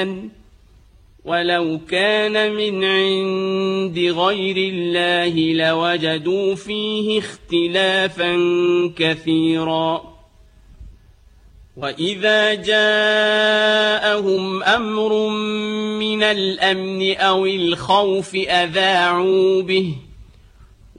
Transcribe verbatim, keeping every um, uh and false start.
ولو كان من عند غير الله لوجدوا فيه اختلافا كثيرا وإذا جاءهم أمر من الأمن أو الخوف أذاعوا به